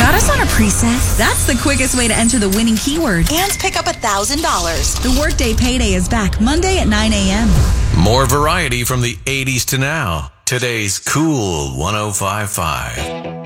Got us on a preset? That's the quickest way to enter the winning keyword And pick up $1,000. The Workday Payday is back Monday at 9 a.m. More variety from the 80s to now. Today's Cool 105.5.